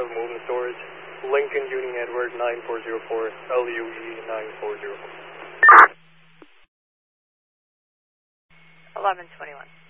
of moving storage. Lincoln Union Edward 9404, LUE 9404. 1121.